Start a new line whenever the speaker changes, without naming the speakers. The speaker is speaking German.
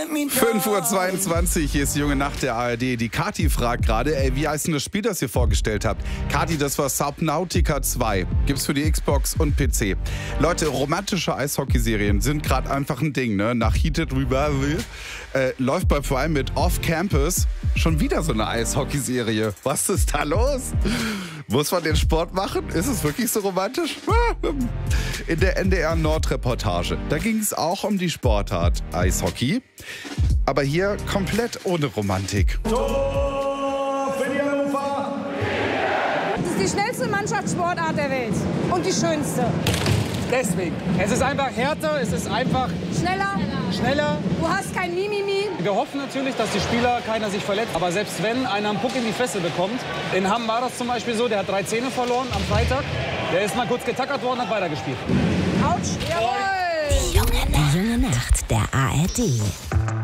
5:22 Uhr, hier ist Junge Nacht der ARD. Die Kati fragt gerade, wie heißt denn das Spiel, das ihr vorgestellt habt? Kati, das war Subnautica 2. Gibt's für die Xbox und PC. Leute, romantische Eishockeyserien sind gerade einfach ein Ding, ne? Nach Heated Revival läuft bei vor allem mit Off Campus schon wieder so eine Eishockeyserie. Was ist da los? Muss man den Sport machen? Ist es wirklich so romantisch? In der NDR Nord-Reportage, da ging es auch um die Sportart Eishockey, aber hier komplett ohne Romantik.
Tor für die Hannover!
Das ist die schnellste Mannschaftssportart der Welt und die schönste.
Deswegen. Es ist einfach härter, es ist einfach schneller.
Du hast kein Mimimi.
Wir hoffen natürlich, dass die Spieler, keiner sich verletzt. Aber selbst wenn einer einen Puck in die Fresse bekommt, in Hamm war das zum Beispiel so, der hat 3 Zähne verloren am Freitag. Der ist mal kurz getackert worden, hat weitergespielt.
Autsch, jawohl!
Die junge Nacht der ARD.